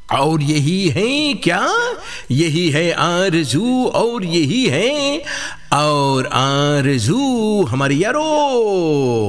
और यही है क्या, यही है आरज़ू, और यही है और आरज़ू हमारी यारो।